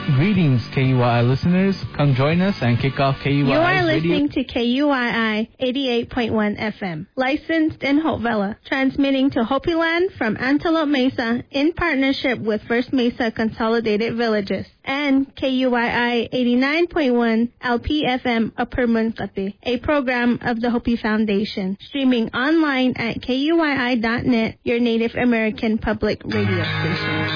Greetings, KUII listeners. Come join us and kick off KUII. You are listening to KUII 88.1 FM, licensed in Hopevilla, transmitting to Hopi Land from Antelope Mesa in partnership with First Mesa Consolidated Villages, and KUII 89.1 LPFM Upper Munkate, a program of the Hopi Foundation, streaming online at KUII.net, your Native American public radio station.